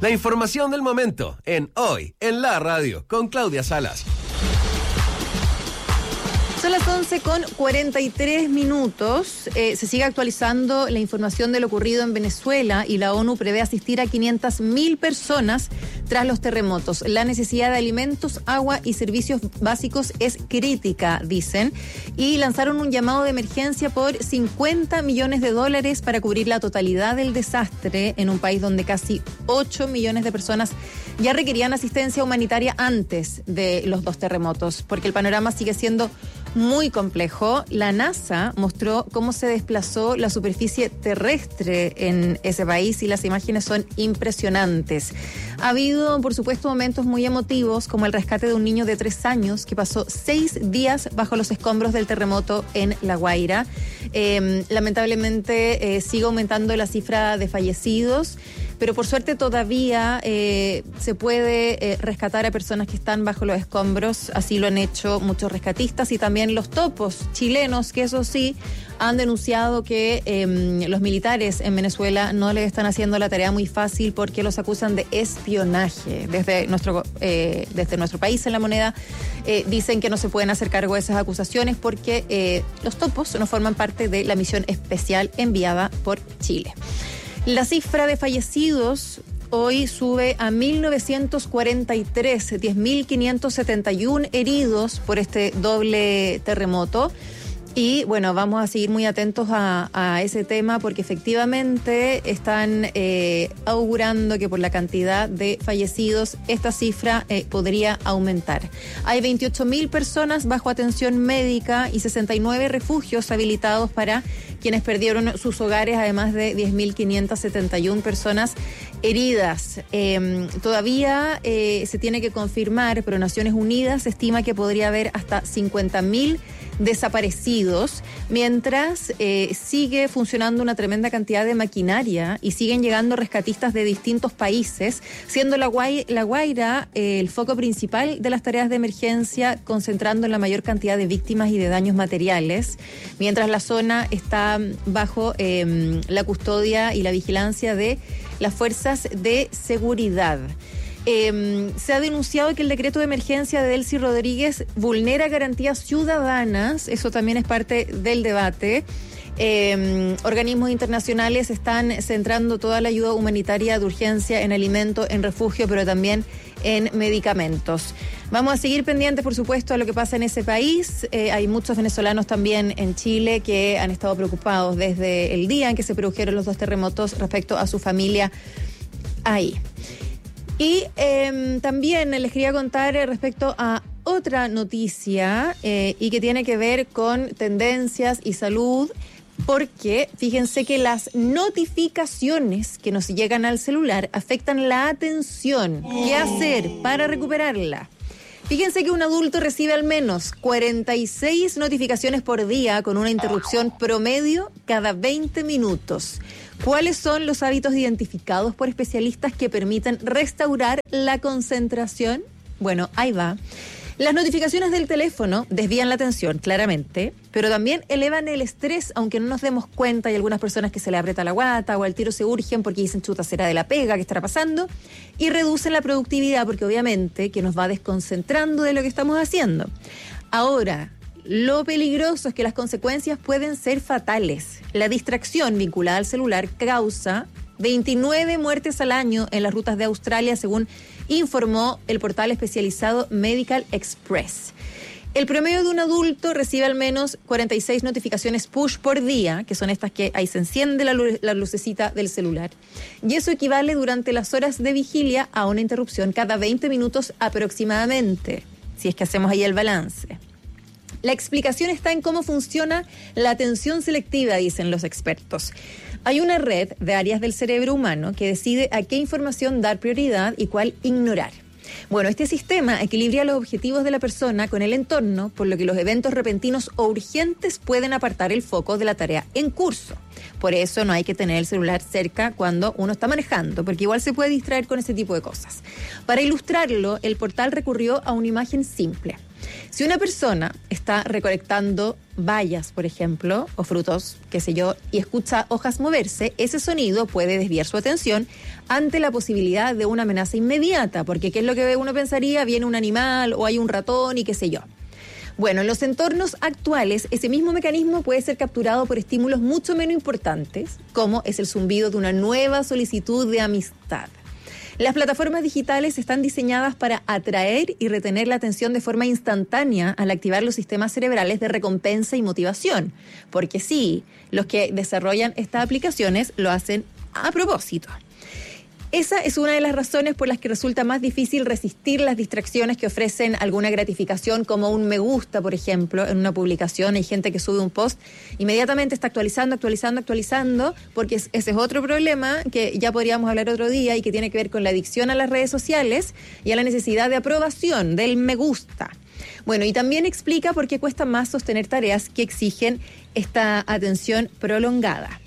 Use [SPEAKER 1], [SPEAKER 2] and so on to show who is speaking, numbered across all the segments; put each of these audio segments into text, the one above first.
[SPEAKER 1] La información del momento en Hoy en la Radio con Claudia Salas.
[SPEAKER 2] Son las 11:43. Se sigue actualizando la información de lo ocurrido en Venezuela y la ONU prevé asistir a 500.000 personas tras los terremotos. La necesidad de alimentos, agua y servicios básicos es crítica, dicen, y lanzaron un llamado de emergencia por $50 millones para cubrir la totalidad del desastre en un país donde casi 8 millones de personas ya requerían asistencia humanitaria antes de los 2 terremotos, porque el panorama sigue siendo muy complejo. La NASA mostró cómo se desplazó la superficie terrestre en ese país y las imágenes son impresionantes. Ha habido, por supuesto, momentos muy emotivos, como el rescate de un niño de 3 años que pasó 6 días bajo los escombros del terremoto en La Guaira. Lamentablemente sigue aumentando la cifra de fallecidos, pero por suerte todavía se puede rescatar a personas que están bajo los escombros. Así lo han hecho muchos rescatistas y también los topos chilenos, que eso sí, han denunciado que los militares en Venezuela no les están haciendo la tarea muy fácil porque los acusan de espionaje. Desde nuestro país en La Moneda dicen que no se pueden hacer cargo de esas acusaciones porque los topos no forman parte de la misión especial enviada por Chile. La cifra de fallecidos hoy sube a 1.943, 10.571 heridos por este doble terremoto. Y bueno, vamos a seguir muy atentos a ese tema porque efectivamente están augurando que por la cantidad de fallecidos esta cifra podría aumentar. Hay 28.000 personas bajo atención médica y 69 refugios habilitados para quienes perdieron sus hogares, además de 10.571 personas heridas. Todavía se tiene que confirmar, pero Naciones Unidas estima que podría haber hasta 50.000 desaparecidos, mientras sigue funcionando una tremenda cantidad de maquinaria y siguen llegando rescatistas de distintos países, siendo La Guaira el foco principal de las tareas de emergencia, concentrando la mayor cantidad de víctimas y de daños materiales, mientras la zona está bajo la custodia y la vigilancia de las fuerzas de seguridad. Se ha denunciado que el decreto de emergencia de Delcy Rodríguez vulnera garantías ciudadanas. Eso también es parte del debate. Organismos internacionales están centrando toda la ayuda humanitaria de urgencia en alimentos, en refugio, pero también en medicamentos. Vamos a seguir pendientes, por supuesto, a lo que pasa en ese país. Hay muchos venezolanos también en Chile que han estado preocupados desde el día en que se produjeron los 2 terremotos respecto a su familia ahí. Y también les quería contar respecto a otra noticia y que tiene que ver con tendencias y salud, porque fíjense que las notificaciones que nos llegan al celular afectan la atención. ¿Qué hacer para recuperarla? Fíjense que un adulto recibe al menos 46 notificaciones por día con una interrupción promedio cada 20 minutos. ¿Cuáles son los hábitos identificados por especialistas que permiten restaurar la concentración? Bueno, ahí va. Las notificaciones del teléfono desvían la atención, claramente, pero también elevan el estrés, aunque no nos demos cuenta. Hay algunas personas que se le aprieta la guata o al tiro se urgen porque dicen, chuta, será de la pega, ¿qué estará pasando? Y reducen la productividad porque obviamente que nos va desconcentrando de lo que estamos haciendo. Ahora, lo peligroso es que las consecuencias pueden ser fatales. La distracción vinculada al celular causa 29 muertes al año en las rutas de Australia, según informó el portal especializado Medical Express. El promedio de un adulto recibe al menos 46 notificaciones push por día, que son estas que ahí se enciende la lucecita del celular. Y eso equivale durante las horas de vigilia a una interrupción cada 20 minutos aproximadamente, si es que hacemos ahí el balance. La explicación está en cómo funciona la atención selectiva, dicen los expertos. Hay una red de áreas del cerebro humano que decide a qué información dar prioridad y cuál ignorar. Bueno, este sistema equilibra los objetivos de la persona con el entorno, por lo que los eventos repentinos o urgentes pueden apartar el foco de la tarea en curso. Por eso no hay que tener el celular cerca cuando uno está manejando, porque igual se puede distraer con ese tipo de cosas. Para ilustrarlo, el portal recurrió a una imagen simple. Si una persona está recolectando bayas, por ejemplo, o frutos, qué sé yo, y escucha hojas moverse, ese sonido puede desviar su atención ante la posibilidad de una amenaza inmediata, porque ¿qué es lo que uno pensaría? Viene un animal o hay un ratón y qué sé yo. Bueno, en los entornos actuales, ese mismo mecanismo puede ser capturado por estímulos mucho menos importantes, como es el zumbido de una nueva solicitud de amistad. Las plataformas digitales están diseñadas para atraer y retener la atención de forma instantánea al activar los sistemas cerebrales de recompensa y motivación. Porque sí, los que desarrollan estas aplicaciones lo hacen a propósito. Esa es una de las razones por las que resulta más difícil resistir las distracciones que ofrecen alguna gratificación, como un me gusta, por ejemplo, en una publicación. Hay gente que sube un post, inmediatamente está actualizando, porque ese es otro problema que ya podríamos hablar otro día y que tiene que ver con la adicción a las redes sociales y a la necesidad de aprobación, del me gusta. Bueno, y también explica por qué cuesta más sostener tareas que exigen esta atención prolongada.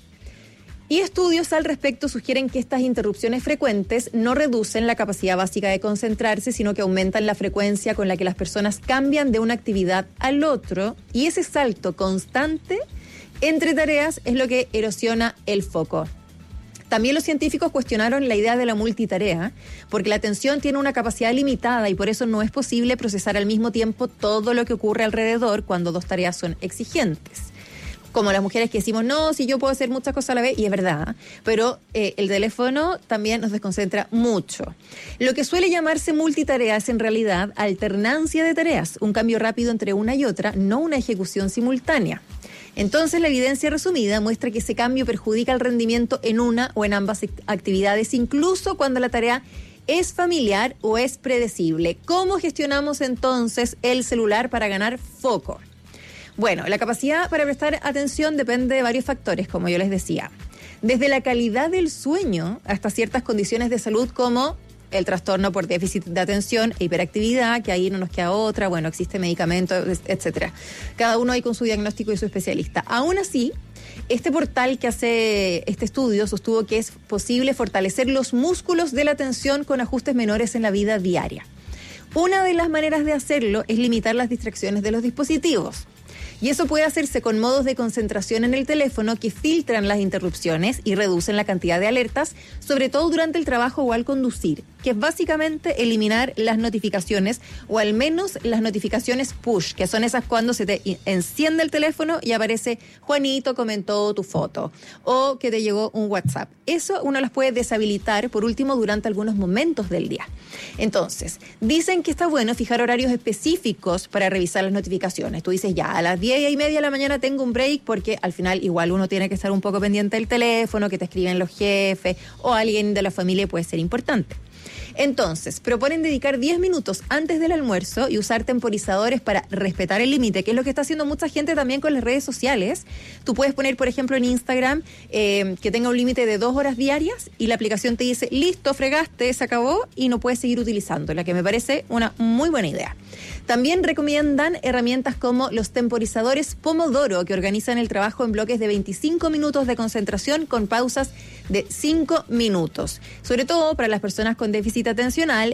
[SPEAKER 2] Y estudios al respecto sugieren que estas interrupciones frecuentes no reducen la capacidad básica de concentrarse, sino que aumentan la frecuencia con la que las personas cambian de una actividad al otro, y ese salto constante entre tareas es lo que erosiona el foco. También los científicos cuestionaron la idea de la multitarea, porque la atención tiene una capacidad limitada y por eso no es posible procesar al mismo tiempo todo lo que ocurre alrededor cuando dos tareas son exigentes. Como las mujeres que decimos, no, si yo puedo hacer muchas cosas a la vez, y es verdad, pero el teléfono también nos desconcentra mucho. Lo que suele llamarse multitarea es en realidad alternancia de tareas, un cambio rápido entre una y otra, no una ejecución simultánea. Entonces, la evidencia resumida muestra que ese cambio perjudica el rendimiento en una o en ambas actividades, incluso cuando la tarea es familiar o es predecible. ¿Cómo gestionamos entonces el celular para ganar foco? Bueno, la capacidad para prestar atención depende de varios factores, como yo les decía. Desde la calidad del sueño hasta ciertas condiciones de salud como el trastorno por déficit de atención e hiperactividad, que ahí no nos queda otra, bueno, existe medicamento, etcétera. Cada uno ahí con su diagnóstico y su especialista. Aún así, este portal que hace este estudio sostuvo que es posible fortalecer los músculos de la atención con ajustes menores en la vida diaria. Una de las maneras de hacerlo es limitar las distracciones de los dispositivos. Y eso puede hacerse con modos de concentración en el teléfono que filtran las interrupciones y reducen la cantidad de alertas, sobre todo durante el trabajo o al conducir, que es básicamente eliminar las notificaciones, o al menos las notificaciones push, que son esas cuando se te enciende el teléfono y aparece Juanito comentó tu foto, o que te llegó un WhatsApp. Eso uno las puede deshabilitar, por último, durante algunos momentos del día. Entonces, dicen que está bueno fijar horarios específicos para revisar las notificaciones. Tú dices, ya, a las 10:30 de la mañana tengo un break, porque al final igual uno tiene que estar un poco pendiente del teléfono, que te escriben los jefes o alguien de la familia puede ser importante. Entonces, proponen dedicar 10 minutos antes del almuerzo y usar temporizadores para respetar el límite, que es lo que está haciendo mucha gente también con las redes sociales. Tú puedes poner, por ejemplo, en Instagram que tenga un límite de 2 horas diarias y la aplicación te dice, listo, fregaste, se acabó y no puedes seguir utilizándola, que me parece una muy buena idea. También recomiendan herramientas como los temporizadores Pomodoro, que organizan el trabajo en bloques de 25 minutos de concentración con pausas de 5 minutos. Sobre todo para las personas con déficit atencional,